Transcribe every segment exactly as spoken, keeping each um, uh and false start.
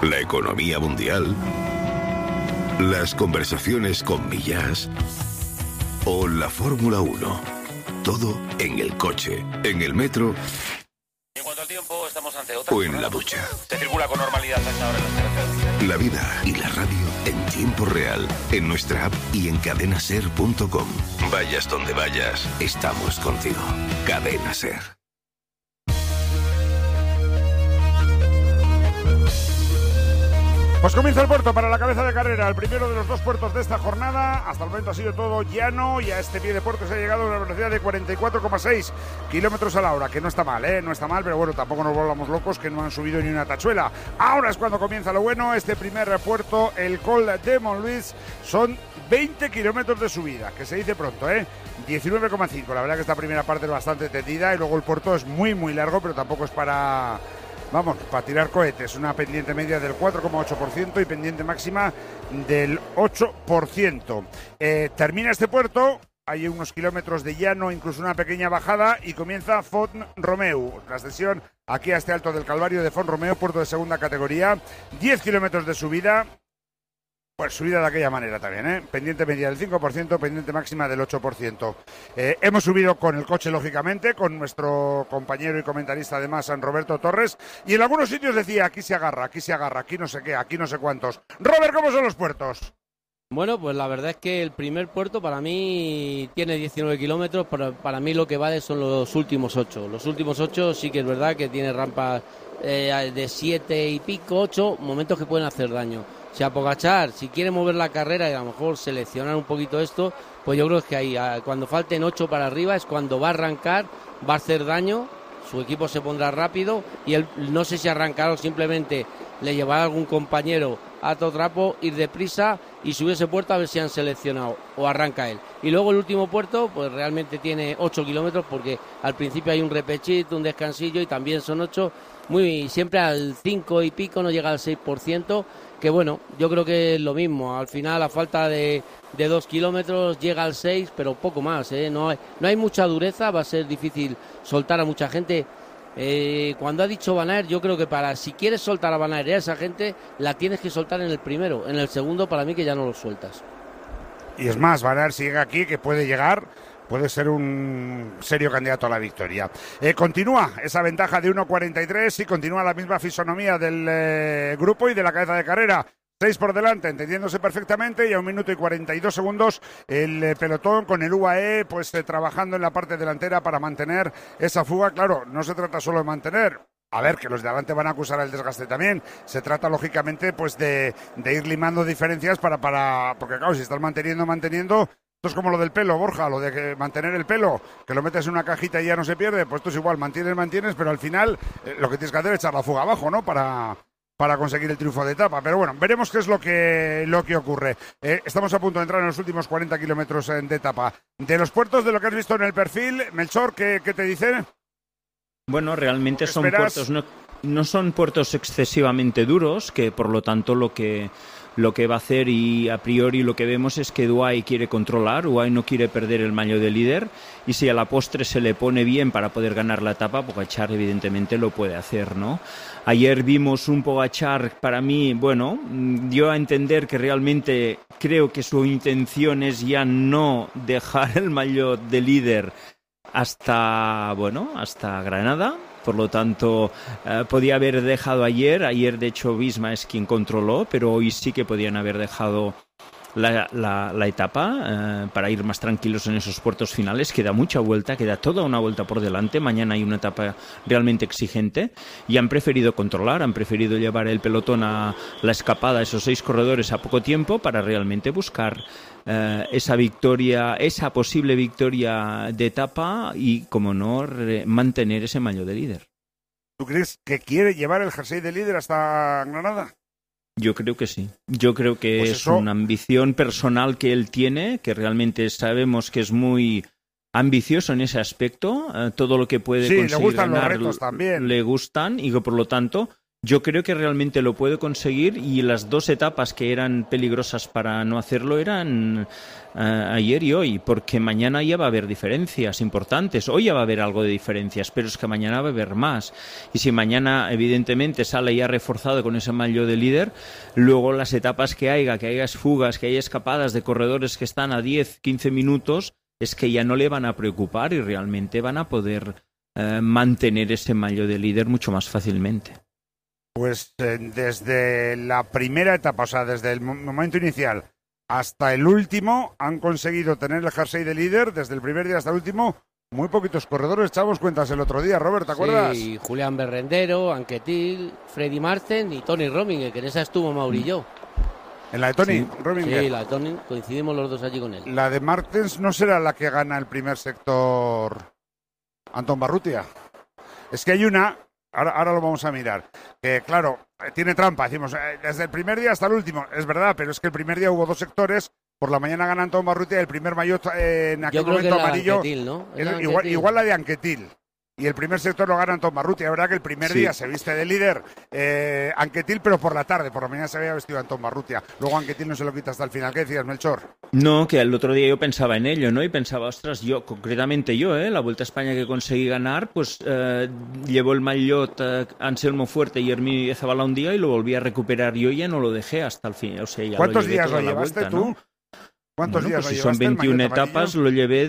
la economía mundial, las conversaciones con Millás o la Fórmula uno. Todo en el coche, en el metro En cuanto al tiempo, estamos ante otra. o en la ducha. Se circula con normalidad a esta hora en las carreteras. La vida y la radio en tiempo real, en nuestra app y en cadena ser punto com. Vayas donde vayas, estamos contigo. Cadena Ser. Pues comienza el puerto para la cabeza de carrera, el primero de los dos puertos de esta jornada. Hasta el momento ha sido todo llano y a este pie de puerto se ha llegado a una velocidad de cuarenta y cuatro coma seis kilómetros a la hora, que no está mal, ¿eh? No está mal, pero bueno, tampoco nos volvamos locos que no han subido ni una tachuela. Ahora es cuando comienza lo bueno, este primer puerto, el Col de Montluís, son veinte kilómetros de subida, que se dice pronto, ¿eh? diecinueve coma cinco, la verdad que esta primera parte es bastante tendida y luego el puerto es muy, muy largo, pero tampoco es para... Vamos, para tirar cohetes, una pendiente media del cuatro coma ocho por ciento y pendiente máxima del ocho por ciento. Eh, termina este puerto, hay unos kilómetros de llano, incluso una pequeña bajada, y comienza Font-Romeu, la ascensión aquí a este alto del Calvario de Font-Romeu, puerto de segunda categoría, diez kilómetros de subida. Pues subida de aquella manera también, ¿eh? Pendiente media del cinco por ciento, pendiente máxima del ocho por ciento. Eh, hemos subido con el coche, lógicamente, con nuestro compañero y comentarista además, San Roberto Torres, y en algunos sitios decía, aquí se agarra, aquí se agarra, aquí no sé qué, aquí no sé cuántos. Robert, ¿cómo son los puertos? Bueno, pues la verdad es que el primer puerto para mí tiene diecinueve kilómetros, pero para mí lo que vale son los últimos ocho. Los últimos ocho sí que es verdad que tiene rampas eh, de siete y pico, ocho, momentos que pueden hacer daño. Si a Pogačar, si quiere mover la carrera y a lo mejor seleccionar un poquito esto, pues yo creo que ahí, cuando falten ocho para arriba, es cuando va a arrancar, va a hacer daño, su equipo se pondrá rápido y él no sé si arrancará o simplemente le llevará a algún compañero a todo trapo, ir deprisa y subir ese puerto a ver si han seleccionado o arranca él. Y luego el último puerto, pues realmente tiene ocho kilómetros porque al principio hay un repechito, un descansillo y también son ocho, muy siempre al cinco y pico, no llega al seis por ciento. Que bueno, yo creo que es lo mismo, al final a falta de, de dos kilómetros llega al seis, pero poco más, ¿eh? no, hay, no hay mucha dureza, va a ser difícil soltar a mucha gente. Eh, cuando ha dicho Van Aert, yo creo que para si quieres soltar a Van Aert a esa gente, la tienes que soltar en el primero, en el segundo para mí que ya no lo sueltas. Y es más, Van Aert si llega aquí, que puede llegar... puede ser un serio candidato a la victoria. Eh, continúa esa ventaja de uno cuarenta y tres y continúa la misma fisonomía del eh, grupo y de la cabeza de carrera. Seis por delante, entendiéndose perfectamente, y a un minuto y cuarenta y dos segundos el eh, pelotón con el U A E pues eh, trabajando en la parte delantera para mantener esa fuga. Claro, no se trata solo de mantener. A ver, que los de adelante van a acusar el desgaste también. Se trata, lógicamente, pues de, de ir limando diferencias para, para... Porque, claro, si estás manteniendo, manteniendo... Esto es como lo del pelo, Borja, lo de que mantener el pelo, que lo metes en una cajita y ya no se pierde, pues esto es igual, mantienes, mantienes, pero al final eh, lo que tienes que hacer es echar la fuga abajo, ¿no? Para, para conseguir el triunfo de etapa. Pero bueno, veremos qué es lo que, lo que ocurre. Eh, estamos a punto de entrar en los últimos cuarenta kilómetros de etapa. De los puertos, de lo que has visto en el perfil, Melchor, ¿qué, qué te dicen? Bueno, realmente son esperas? puertos, no, no son puertos excesivamente duros, que por lo tanto lo que... Lo que va a hacer, y a priori lo que vemos es que Duay quiere controlar, Duay no quiere perder el maillot de líder, y si a la postre se le pone bien para poder ganar la etapa, Pogačar evidentemente lo puede hacer, ¿no? Ayer vimos un Pogačar, para mí, bueno, dio a entender que realmente creo que su intención es ya no dejar el maillot de líder hasta, bueno, hasta Granada. Por lo tanto, eh, podía haber dejado ayer. Ayer, de hecho, Visma es quien controló, pero hoy sí que podían haber dejado la, la, la etapa eh, para ir más tranquilos en esos puertos finales. Queda mucha vuelta, queda toda una vuelta por delante. Mañana hay una etapa realmente exigente y han preferido controlar, han preferido llevar el pelotón a la escapada, esos seis corredores a poco tiempo, para realmente buscar Uh, esa victoria, esa posible victoria de etapa y, como no, re- mantener ese maillot de líder. ¿Tú crees que quiere llevar el jersey de líder hasta Granada? Yo creo que sí. Yo creo que Pues es eso... una ambición personal que él tiene, que realmente sabemos que es muy ambicioso en ese aspecto. Uh, todo lo que puede sí, conseguir le gustan ganar los retos también. le gustan, y que por lo tanto Yo creo que realmente lo puede conseguir y las dos etapas que eran peligrosas para no hacerlo eran uh, ayer y hoy, porque mañana ya va a haber diferencias importantes. Hoy ya va a haber algo de diferencias, pero es que mañana va a haber más. Y si mañana, evidentemente, sale ya reforzado con ese maillot de líder, luego las etapas que haya, que haya fugas, que haya escapadas de corredores que están a diez, quince minutos, es que ya no le van a preocupar y realmente van a poder uh, mantener ese maillot de líder mucho más fácilmente. Pues eh, desde la primera etapa, o sea, desde el momento inicial hasta el último, han conseguido tener el jersey de líder, desde el primer día hasta el último, muy poquitos corredores. Echamos cuentas el otro día, Robert, ¿te acuerdas? Sí, Julián Berrendero, Anquetil, Freddy Marten y Tony Rominger, que en esa estuvo Mauri y yo. ¿En la de Tony sí. Rominger? Sí, la de Tony, coincidimos los dos allí con él. La de Martens no será la que gana el primer sector Antón Barrutia. Es que hay una... Ahora, ahora lo vamos a mirar. Que claro, tiene trampa. Decimos, eh, desde el primer día hasta el último. Es verdad, pero es que el primer día hubo dos sectores. Por la mañana gana Antón Barrutia y el primer maillot eh, en aquel Yo creo momento que amarillo. Anquetil, ¿no? Es, igual, igual la de Anquetil. Y el primer sector lo gana Antón Barrutia. Es verdad que el primer sí. día se viste de líder eh, Anquetil, pero por la tarde. Por la mañana se había vestido Antón Barrutia. Luego Anquetil no se lo quita hasta el final. ¿Qué decías, Melchor? No, que el otro día yo pensaba en ello, ¿no? Y pensaba, ostras, yo, concretamente yo, ¿eh? La Vuelta a España que conseguí ganar, pues eh, llevó el maillot eh, Anselmo Fuerte y Herminio Zabala un día y lo volví a recuperar yo y ya no lo dejé hasta el fin. O sea, ya ¿Cuántos lo días lo llevaste vuelta, tú? ¿no? ¿Cuántos bueno, días pues lo si llevaste? Son veintiuna el etapas, lo llevé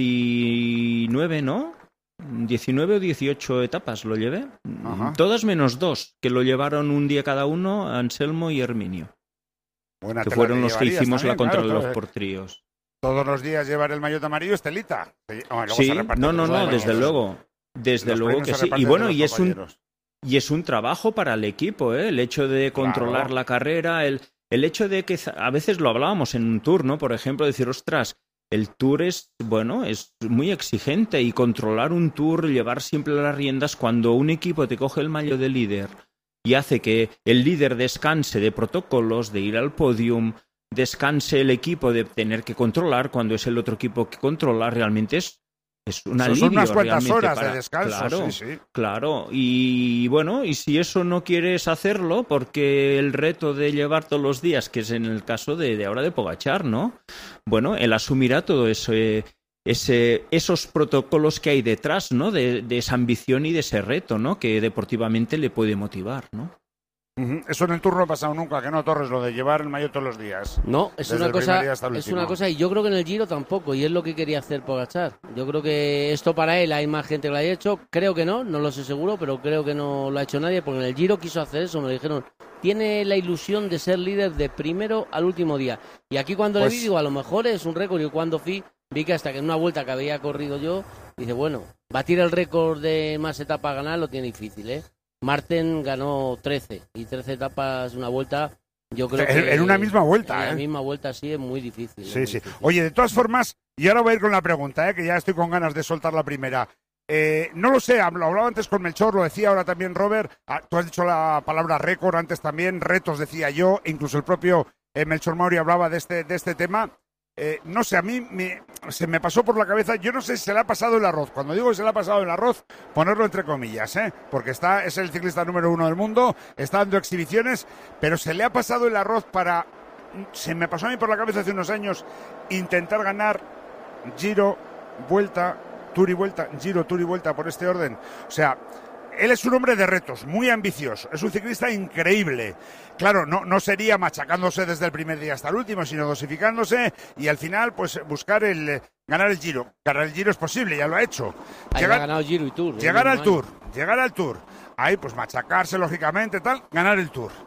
diecinueve, ¿no? diecinueve o dieciocho etapas lo llevé. Ajá. Todas menos dos, que lo llevaron un día cada uno, Anselmo y Herminio. Buena que fueron los que hicimos también, la contrarreloj claro, por tríos. Todos los días llevar el maillot amarillo, Estelita. Oh, sí, no, no, no, desde luego. Desde luego que sí. Y bueno, y es un y es un trabajo para el equipo, ¿eh? El hecho de controlar claro. la carrera, el, el hecho de que a veces lo hablábamos en un tour, ¿no? Por ejemplo, decir, ostras, el tour es, bueno, es muy exigente y controlar un tour, llevar siempre las riendas cuando un equipo te coge el maillot de líder y hace que el líder descanse de protocolos, de ir al podium, descanse el equipo de tener que controlar cuando es el otro equipo que controla, realmente es, es un alivio. Son unas cuantas horas para... de descanso, claro, sí, sí. Claro, y bueno, y si eso no quieres hacerlo, porque el reto de llevar todos los días, que es en el caso de, de ahora de Pogačar, ¿no? Bueno, él asumirá todo eso, eh, ese, esos protocolos que hay detrás, ¿no? De, de esa ambición y de ese reto, ¿no? Que deportivamente le puede motivar, ¿no? Uh-huh. Eso en el Tour no ha pasado nunca, que no, Torres, lo de llevar el maillot todos los días. No, es una cosa, es una cosa, y yo creo que en el Giro tampoco, y es lo que quería hacer Pogačar. Yo creo que esto para él hay más gente que lo haya hecho, creo que no, no lo sé seguro, pero creo que no lo ha hecho nadie, porque en el Giro quiso hacer eso, me lo dijeron. Tiene la ilusión de ser líder de primero al último día. Y aquí cuando pues... le vi, digo, a lo mejor es un récord, y cuando fui, vi que hasta que en una vuelta que había corrido yo, dice, bueno, batir el récord de más etapas a ganar lo tiene difícil, ¿eh? Marten ganó trece y trece etapas una vuelta, yo creo en, que... En una misma vuelta, en ¿eh? En la misma vuelta sí es muy difícil. Sí, muy sí. Difícil. Oye, de todas formas, y ahora voy a ir con la pregunta, ¿eh? Que ya estoy con ganas de soltar la primera. Eh, no lo sé, lo hablaba antes con Melchor, lo decía ahora también Robert, ah, tú has dicho la palabra récord antes también, retos decía yo, incluso el propio eh, Melchor Mauri hablaba de este, de este tema. Eh, no sé, a mí me, se me pasó por la cabeza, yo no sé si se le ha pasado el arroz. Cuando digo que se le ha pasado el arroz, ponerlo entre comillas, ¿eh? Porque está, es el ciclista número uno del mundo, está dando exhibiciones, pero se le ha pasado el arroz para, se me pasó a mí por la cabeza hace unos años, intentar ganar Giro, Vuelta, Tour y Vuelta, Giro, Tour y Vuelta por este orden. O sea, él es un hombre de retos, muy ambicioso, es un ciclista increíble. Claro, no, no sería machacándose desde el primer día hasta el último, sino dosificándose y al final pues buscar el ganar el Giro. Ganar el Giro es posible, ya lo ha hecho. Llegar, ha ganado Giro y Tour. Llegar al Tour, llegar al Tour. Ahí pues machacarse lógicamente, tal, ganar el Tour.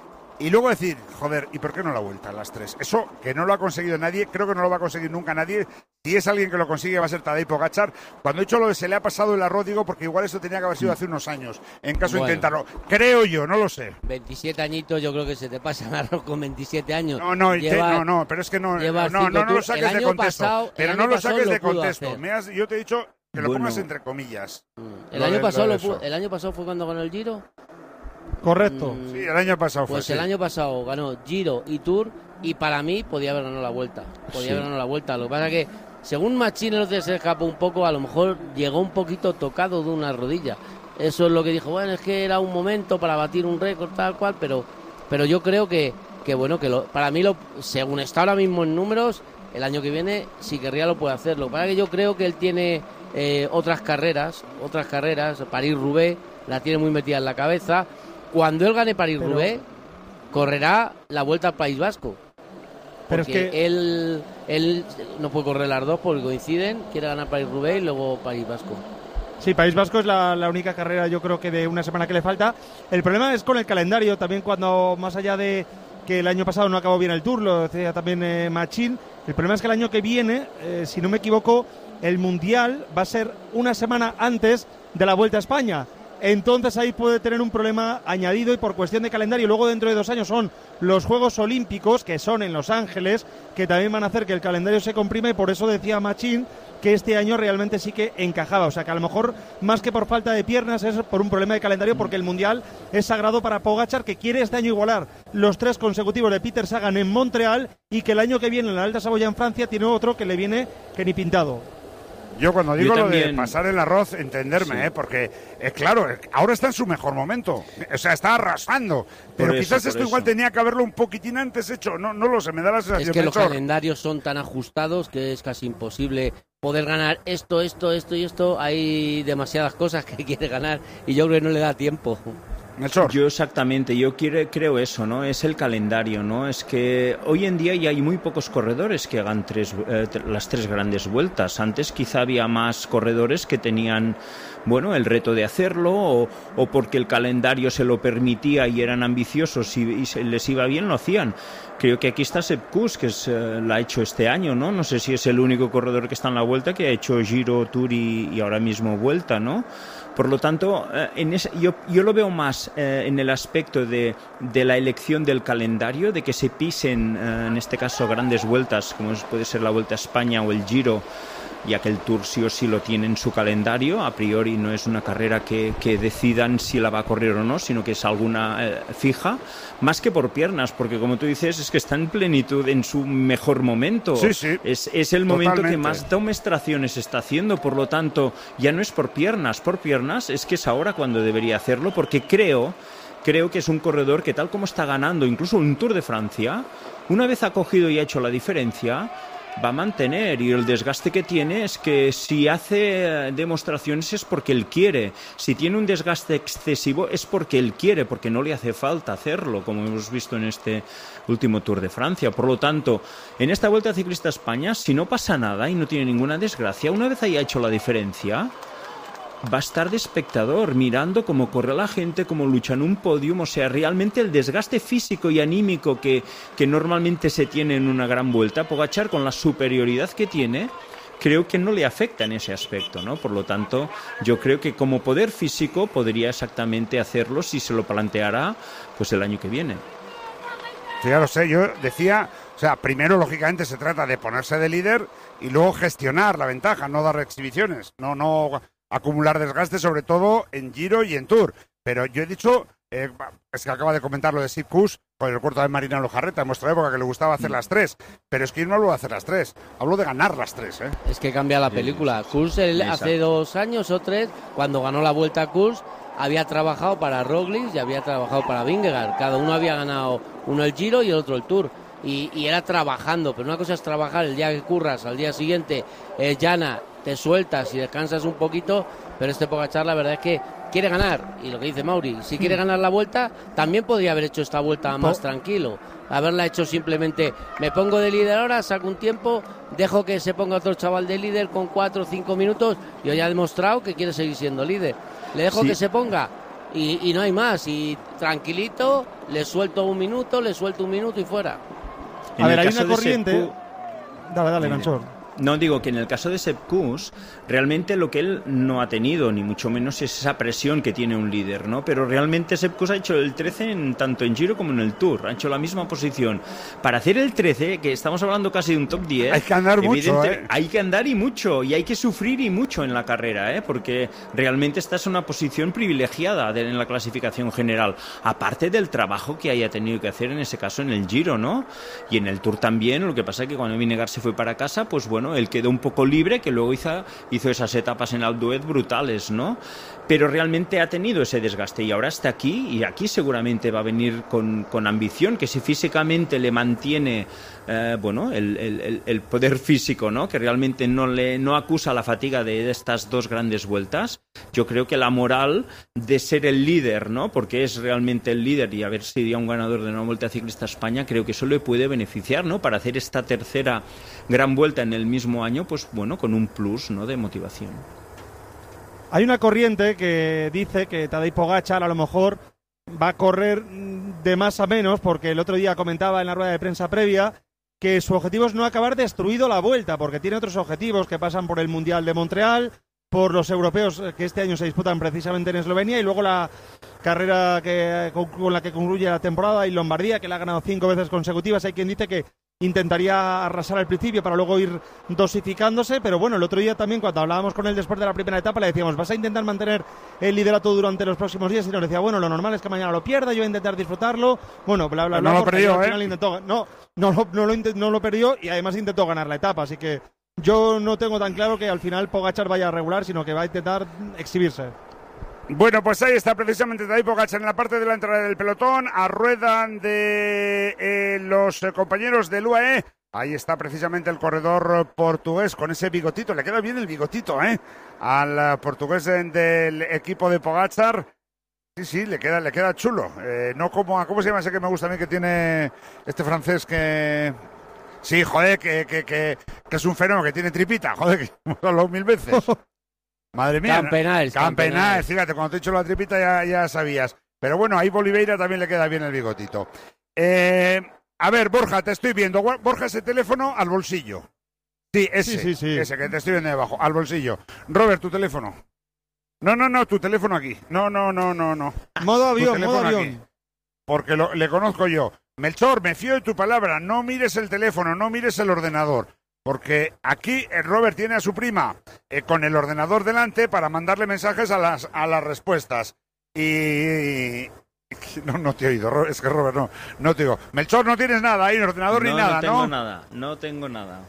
Y luego decir, joder, ¿y por qué no la Vuelta a las tres? Eso que no lo ha conseguido nadie, creo que no lo va a conseguir nunca nadie. Si es alguien que lo consigue va a ser Tadej Pogačar. Cuando he dicho lo de se le ha pasado el arroz, digo, porque igual eso tenía que haber sido hace unos años, en caso bueno, de intentarlo. Creo yo, no lo sé. veintisiete añitos, yo creo que se te pasa el arroz con veintisiete años. No, no, lleva, te, no, no, pero es que no, no, no, no, no lo saques de contexto. Pasado, pero no lo saques de contexto. Me has, yo te he dicho que lo bueno. pongas entre comillas. El año, de, pasado lo pudo, el año pasado fue cuando ganó el Giro. Correcto. Mm, sí, el año pasado fue. Pues sí. el año pasado ganó Giro y Tour y para mí podía haber ganado la Vuelta. Podía sí. haber ganado la Vuelta. Lo que pasa es que, según Machine se escapó un poco, a lo mejor llegó un poquito tocado de una rodilla. eso es lo que dijo, bueno, es que era un momento para batir un récord tal cual, pero pero yo creo que, que bueno, que lo, para mí, lo, según está ahora mismo en números, el año que viene, si querría lo puede hacer. Lo que pasa es que yo creo que él tiene eh, otras carreras, otras carreras, París-Roubaix, la tiene muy metida en la cabeza. Cuando él gane París-Roubaix, pero... correrá la Vuelta al País Vasco. Pero es que él, él no puede correr las dos porque coinciden, quiere ganar París-Roubaix y luego País Vasco. Sí, País Vasco es la, la única carrera, yo creo que de una semana que le falta. El problema es con el calendario, también cuando, más allá de que el año pasado no acabó bien el Tour, lo decía también eh, Machín, el problema es que el año que viene, eh, si no me equivoco, el Mundial va a ser una semana antes de la Vuelta a España. Entonces ahí puede tener un problema añadido y por cuestión de calendario. Luego dentro de dos años son los Juegos Olímpicos, que son en Los Ángeles, que también van a hacer que el calendario se comprime, y por eso decía Machín que este año realmente sí que encajaba. O sea que a lo mejor más que por falta de piernas es por un problema de calendario, porque el Mundial es sagrado para Pogačar, que quiere este año igualar los tres consecutivos de Peter Sagan en Montreal, y que el año que viene en la Alta Saboya en Francia tiene otro que le viene que ni pintado. Yo cuando digo Yo lo también... de pasar el arroz, entenderme, sí. ¿eh? Porque, eh, claro, ahora está en su mejor momento. O sea, está arrasando. Pero eso, quizás esto eso. igual tenía que haberlo un poquitín antes hecho. No, no lo sé, me da la sensación. Es que los Chor. calendarios son tan ajustados que es casi imposible poder ganar esto, esto, esto y esto. Hay demasiadas cosas que quiere ganar y yo creo que no le da tiempo. Melchor. Yo exactamente, yo quiero, creo eso, ¿no? Es el calendario, ¿no? Es que hoy en día ya hay muy pocos corredores que hagan tres, eh, las tres grandes vueltas. Antes quizá había más corredores que tenían, bueno, el reto de hacerlo, o, o porque el calendario se lo permitía y eran ambiciosos y, y se, les iba bien, lo hacían. Creo que aquí está Sepp Kuss, que es, eh, la ha hecho este año, ¿no? No sé si es el único corredor que está en la Vuelta que ha hecho Giro, Tour y, y ahora mismo Vuelta, ¿no? Por lo tanto, eh, en ese, yo, yo lo veo más eh, en el aspecto de, de la elección del calendario, de que se pisen, eh, en este caso, grandes vueltas, como puede ser la Vuelta a España o el Giro, ya que el Tour sí o sí lo tiene en su calendario. A priori no es una carrera que, que decidan si la va a correr o no, sino que es alguna eh, fija, más que por piernas, porque como tú dices, es que está en plenitud, en su mejor momento. Sí, sí. Es, es el momento Totalmente. que más demostraciones está haciendo, por lo tanto, ya no es por piernas, por piernas es que es ahora cuando debería hacerlo, porque creo, creo que es un corredor que, tal como está ganando incluso un Tour de Francia, una vez ha cogido y ha hecho la diferencia, va a mantener, y el desgaste que tiene es que si hace demostraciones es porque él quiere, si tiene un desgaste excesivo es porque él quiere, porque no le hace falta hacerlo, como hemos visto en este último Tour de Francia. Por lo tanto, en esta Vuelta Ciclista a España, si no pasa nada y no tiene ninguna desgracia, una vez haya hecho la diferencia, va a estar de espectador, mirando cómo corre la gente, cómo lucha en un podium. O sea, realmente el desgaste físico y anímico que, que normalmente se tiene en una gran vuelta, Pogačar, con la superioridad que tiene, creo que no le afecta en ese aspecto, ¿no? Por lo tanto, yo creo que como poder físico podría exactamente hacerlo si se lo planteara pues el año que viene. Sí, ya lo sé, yo decía, o sea, primero lógicamente se trata de ponerse de líder y luego gestionar la ventaja, no dar exhibiciones, no, no acumular desgaste, sobre todo en Giro y en Tour. Pero yo he dicho, eh, es que acaba de comentar lo de Sepp Kuss con el corto de Marina Lojarreta en nuestra época, que le gustaba hacer las tres, pero es que yo no hablo de hacer las tres, hablo de ganar las tres, ¿eh? Es que cambia la película. Kuss el, hace dos años o tres, cuando ganó la Vuelta a Kuss, había trabajado para Roglic y había trabajado para Vingegaard. Cada uno había ganado, uno el Giro y el otro el Tour. Y, y era trabajando, pero una cosa es trabajar el día que curras, al día siguiente eh, llana, te sueltas y descansas un poquito, pero este Pogačar la verdad es que quiere ganar, y lo que dice Mauri, si quiere ganar la vuelta, también podría haber hecho esta vuelta más tranquilo, haberla hecho simplemente, me pongo de líder ahora, saco un tiempo, dejo que se ponga otro chaval de líder con cuatro o cinco minutos, yo ya he demostrado que quiere seguir siendo líder, le dejo sí. que se ponga, y, y no hay más, y tranquilito, le suelto un minuto, le suelto un minuto y fuera. En A ver, hay una corriente... Sepp... Dale, dale, Melchor. No, digo que en el caso de Sepp Kuss, realmente lo que él no ha tenido, ni mucho menos, es esa presión que tiene un líder, ¿no? Pero realmente Sepp Kuss ha hecho el trece en, tanto en Giro como en el Tour, ha hecho la misma posición. Para hacer el trece, que estamos hablando casi de un top diez... Hay que andar mucho, ¿eh? Hay que andar y mucho, y hay que sufrir y mucho en la carrera, ¿eh? Porque realmente esta es una posición privilegiada de, en la clasificación general, aparte del trabajo que haya tenido que hacer en ese caso en el Giro, ¿no? Y en el Tour también, lo que pasa es que cuando Vingegaard se fue para casa, pues bueno, bueno, él quedó un poco libre, que luego hizo, hizo esas etapas en Alpe d'Huez brutales, ¿no? Pero realmente ha tenido ese desgaste y ahora está aquí, y aquí seguramente va a venir con, con ambición, que si físicamente le mantiene eh, bueno, el, el, el poder físico, ¿no? Que realmente no le no acusa la fatiga de estas dos grandes vueltas, yo creo que la moral de ser el líder, ¿no? Porque es realmente el líder, y a ver si sería un ganador de una Vuelta Ciclista a España, creo que eso le puede beneficiar, ¿no? Para hacer esta tercera gran vuelta en el mismo año, pues bueno, con un plus, ¿no? De motivación. Hay una corriente que dice que Tadej Pogačar a lo mejor va a correr de más a menos, porque el otro día comentaba en la rueda de prensa previa que su objetivo es no acabar destruido la Vuelta, porque tiene otros objetivos que pasan por el Mundial de Montreal, por los europeos que este año se disputan precisamente en Eslovenia, y luego la carrera que, con la que concluye la temporada en Lombardía, que la ha ganado cinco veces consecutivas. Hay quien dice que intentaría arrasar al principio para luego ir dosificándose, pero bueno, el otro día también cuando hablábamos con él después de la primera etapa le decíamos, ¿vas a intentar mantener el liderato durante los próximos días? Y nos decía, bueno, lo normal es que mañana lo pierda, yo voy a intentar disfrutarlo, bueno, bla, bla, bla. No lo perdió, ¿eh? Intentó, no, no, no, no, lo, no lo perdió, y además intentó ganar la etapa, así que yo no tengo tan claro que al final Pogačar vaya a regular, sino que va a intentar exhibirse. Bueno, pues ahí está precisamente Tadej Pogačar en la parte delantera del pelotón, a rueda de eh, los eh, compañeros del U A E. Ahí está precisamente el corredor portugués con ese bigotito. Le queda bien el bigotito, ¿eh? Al uh, portugués del equipo de Pogačar. Sí, sí, le queda, le queda chulo. Eh, no como a, ¿cómo se llama ese que me gusta a mí que tiene este francés que... Sí, joder, que, que, que, que es un fenómeno, que tiene tripita. Joder, que hemos hablado mil veces. Madre mía. Campenaes. Campenaes, fíjate, cuando te he dicho la tripita ya, ya sabías. Pero bueno, ahí Oliveira también le queda bien el bigotito. Eh, a ver, Borja, te estoy viendo. Borja, ese teléfono al bolsillo. Sí, ese, sí, sí, sí. ese que te estoy viendo debajo, al bolsillo. Robert, tu teléfono. No, no, no, tu teléfono aquí. No, no, no, no, no. Modo avión, modo avión. Aquí, porque lo, le conozco yo. Melchor, me fío de tu palabra. No mires el teléfono, no mires el ordenador. Porque aquí el Robert tiene a su prima eh, con el ordenador delante para mandarle mensajes a las, a las respuestas. Y... No, no te he oído, es que Robert no, no te digo. Melchor, no tienes nada ahí, ordenador no, ni nada, ¿no? No tengo nada, no tengo nada.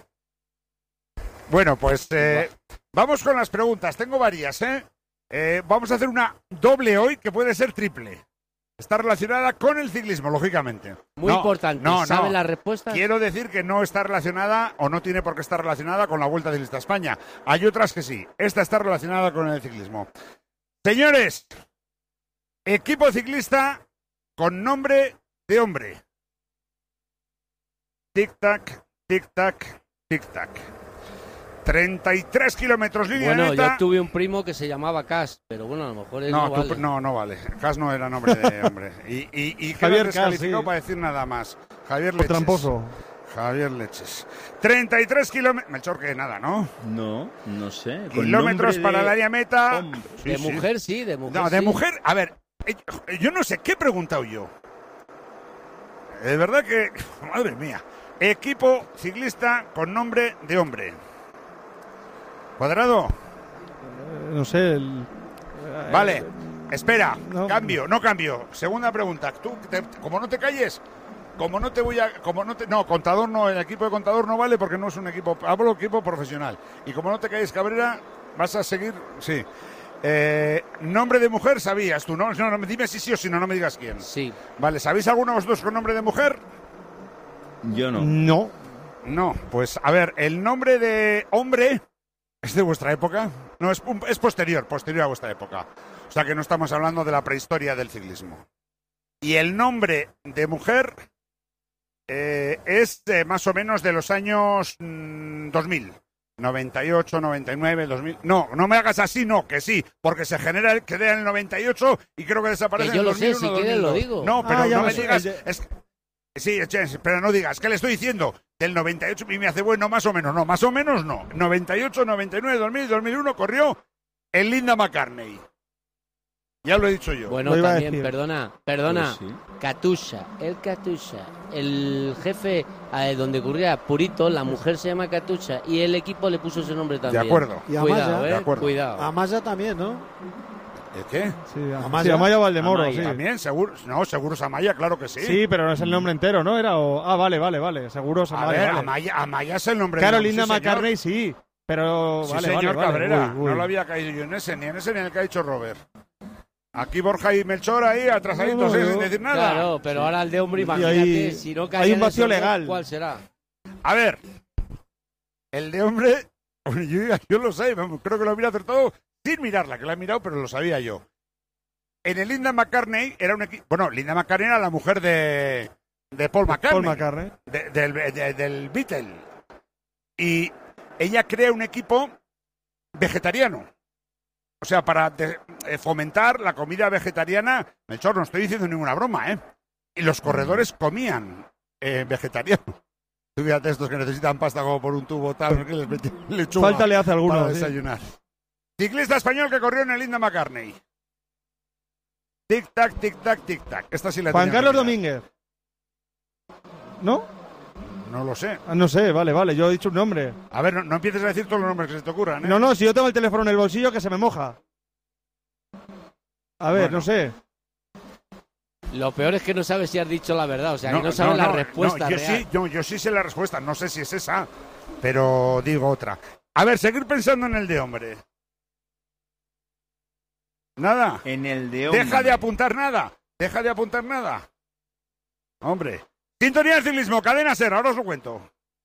Bueno, pues eh, vamos con las preguntas. Tengo varias, ¿eh? ¿eh? Vamos a hacer una doble hoy que puede ser triple. Está relacionada con el ciclismo, lógicamente. Muy no, importante. No, ¿Saben no. las respuestas? Quiero decir que no está relacionada o no tiene por qué estar relacionada con la Vuelta Ciclista a España. Hay otras que sí. Esta está relacionada con el ciclismo. Señores, equipo ciclista con nombre de hombre. Tic-tac, tic-tac, tic-tac. treinta y tres kilómetros línea bueno, neta. Yo tuve un primo que se llamaba Cas, pero bueno, a lo mejor él no, no, tú, vale. no, no vale. Cas no era nombre de hombre. Y, y, y Javier descalificado sí. para decir nada más. Javier Por Leches. tramposo. Javier Leches. treinta y tres kilómetros. Melchor, que nada, ¿no? No, no sé. Kilómetros para el área meta. Sí, de sí. mujer sí, de mujer No, de sí. mujer. A ver, yo no sé qué he preguntado yo. De verdad que. Madre mía. Equipo ciclista con nombre de hombre. ¿Cuadrado? Eh, no sé. El, eh, Vale, espera, no. cambio, no cambio. Segunda pregunta, tú, te, como no te calles, como no te voy a, como no te, no, contador no, el equipo de contador no vale porque no es un equipo, hablo equipo profesional. Y como no te calles, Cabrera, vas a seguir, sí. Eh, nombre de mujer sabías tú, ¿no? No, no, dime si sí o si no, no me digas quién. Sí. Vale, ¿sabéis alguno de vosotros con nombre de mujer? Yo no. No. No, pues a ver, el nombre de hombre... ¿Es de vuestra época? No, es, es posterior, posterior a vuestra época. O sea que no estamos hablando de la prehistoria del ciclismo. Y el nombre de mujer eh, es eh, más o menos de los años mmm, dos mil. noventa y ocho, noventa y nueve, dos mil. No, no me hagas así, no, que sí, porque se genera, queda en el noventa y ocho y creo que desaparece Que yo en el lo dos mil uno, sé, si dos mil dos. quieres lo digo. No, pero Ah, ya no lo me sé, digas... ya- Es, sí, pero no digas, ¿qué le estoy diciendo? Del noventa y ocho y me hace bueno, más o menos, no, más o menos no. noventa y ocho, noventa y nueve, dos mil, dos mil uno corrió el Linda McCartney. Ya lo he dicho yo. Bueno, Lo iba a también, decir. perdona, perdona. Pues sí. Katusha, el Katusha. El jefe eh, donde ocurría Purito, la mujer se llama Katusha y el equipo le puso ese nombre también. De acuerdo. Y a Cuidado, Maya. eh, De acuerdo. cuidado. A Maya también, ¿no? ¿El qué? Sí, Amaya, sí, Amaya Valdemoro, Amaya. sí. También, seguro. No, Seguros Amaya, claro que sí. Sí, pero no es el nombre entero, ¿no? Era o... Ah, vale, vale, vale. Seguros A Amaya. ver, Vale. Amaya, Amaya es el nombre. Claro, de Linda sí, señor. McCartney sí, pero Sí, vale, señor vale, Cabrera. vale. Uy, uy. No lo había caído yo en ese, ni en ese ni en el que ha dicho Robert. Aquí Borja y Melchor ahí atrasaditos, No, ¿eh? no. sin decir nada. Claro, pero ahora el de hombre, Y imagínate, ahí- si no hay cae un vacío en esos dos, legal. ¿cuál será? A ver, el de hombre, yo, yo lo sé, vamos, creo que lo había acertado sin mirarla, que la he mirado, pero lo sabía yo. En el Linda McCartney era un equipo. Bueno, Linda McCartney era la mujer de, de Paul McCartney. Paul McCartney. de- del, de- del Beatle. Y ella crea un equipo vegetariano. O sea, para de- eh, fomentar la comida vegetariana. Melchor, no estoy diciendo ninguna broma, ¿eh? Y los corredores comían eh, vegetariano. Tú fíjate estos que necesitan pasta como por un tubo tal, que les meten lechuga Falta le hace a alguno, para sí. desayunar. Ciclista español que corrió en el Linda McCartney. Tic-tac, tic-tac, tic-tac. Esta sí la Juan tenía Carlos que mirar. Domínguez. ¿No? No lo sé. Ah, no sé, vale, vale, yo he dicho un nombre. A ver, no, no empieces a decir todos los nombres que se te ocurran, ¿eh? No, no, si yo tengo el teléfono en el bolsillo que se me moja. A ver, Bueno. no sé. Lo peor es que no sabes si has dicho la verdad, o sea, que no no, sabes la no, respuesta no, yo real. sí, yo, yo sí sé la respuesta, no sé si es esa, pero digo otra. A ver, seguir pensando en el de hombre. Nada. En el de hombre. Deja de apuntar nada. Deja de apuntar nada. Hombre. Sintonía del ciclismo, cadena SER, ahora os lo cuento.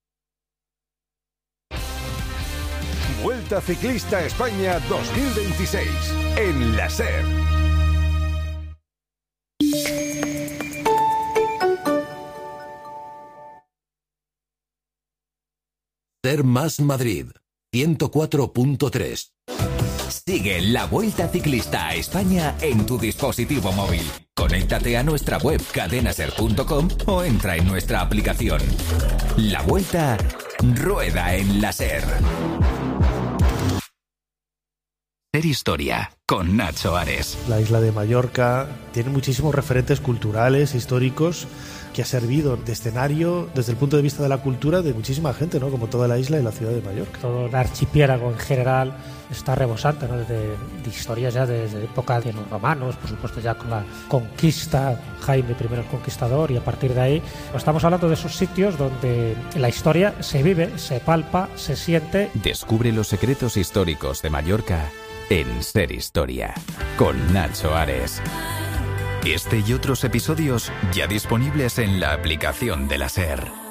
Vuelta Ciclista a España dos mil veintiséis en la SER. SER más Madrid, ciento cuatro punto tres. Sigue la Vuelta Ciclista a España en tu dispositivo móvil. Conéctate a nuestra web cadenaser punto com o entra en nuestra aplicación. La Vuelta rueda en la SER. SER Historia, con Nacho Ares. La isla de Mallorca tiene muchísimos referentes culturales, históricos, que ha servido de escenario desde el punto de vista de la cultura de muchísima gente, ¿no? Como toda la isla y la ciudad de Mallorca. Todo el archipiélago en general está rebosante, ¿no? de, de historias ya desde época de los romanos, por supuesto ya con la conquista, Jaime primero el Conquistador, y a partir de ahí pues estamos hablando de esos sitios donde la historia se vive, se palpa, se siente. Descubre los secretos históricos de Mallorca en SER Historia, con Nacho Ares. Este y otros episodios ya disponibles en la aplicación de la SER.